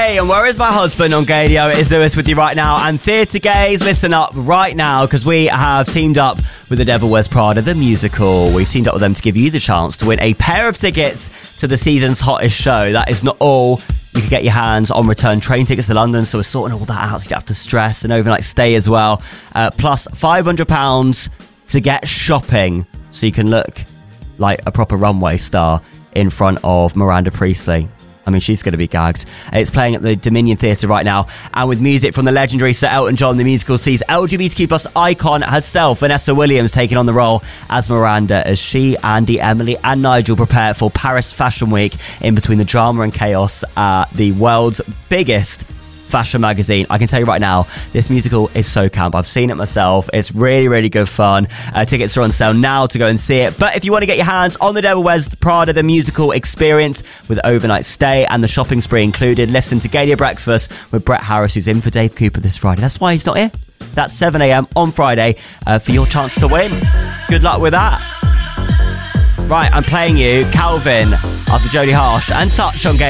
Hey, and where is my husband on Gadio? It is Lewis with you right now. And Theatre Gays, listen up right now, because we have teamed up with The Devil Wears Prada, the musical. We've teamed up with them to give you the chance to win a pair of tickets to the season's hottest show. That is not all. You can get your hands on return train tickets to London, so we're sorting all that out so you don't have to stress, an overnight stay as well. Plus £500 to get shopping, so you can look like a proper runway star in front of Miranda Priestley. I mean, she's going to be gagged. It's playing at the Dominion Theatre right now. And with music from the legendary Sir Elton John, the musical sees LGBTQ plus icon herself, Vanessa Williams, taking on the role as Miranda as she, Andy, Emily and Nigel prepare for Paris Fashion Week in between the drama and chaos at the world's biggest fashion magazine. I can tell you right now, this musical is so camp. I've seen it myself. It's really, really good fun. Tickets are on sale now to go and see it. But if you want to get your hands on The Devil Wears Prada, the musical experience with overnight stay and the shopping spree included, listen to Gadio Breakfast with Brett Harris, who's in for Dave Cooper this Friday. That's why he's not here. That's 7 a.m. on Friday for your chance to win. Good luck with that. Right, I'm playing you Calvin after Jodie Harsh and Touch on Gadio.